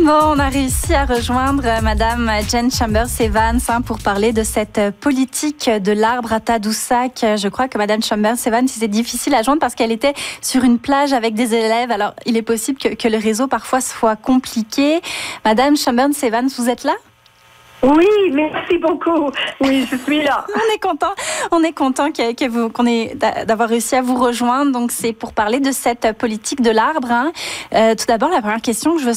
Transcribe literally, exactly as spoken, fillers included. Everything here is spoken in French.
Bon, on a réussi à rejoindre Madame Jen Chambers-Evans hein, pour parler de cette politique de l'arbre à Tadoussac. Je crois que Madame Chambers-Evans, c'est difficile à joindre parce qu'elle était sur une plage avec des élèves. Alors, il est possible que, que le réseau parfois soit compliqué. Madame Chambers-Evans, vous êtes là ? Oui, merci beaucoup. Oui, je suis là. On est content, on est content que, que vous, qu'on ait d'avoir réussi à vous rejoindre. Donc, c'est pour parler de cette politique de l'arbre. Hein. Euh, tout d'abord, la première question que je veux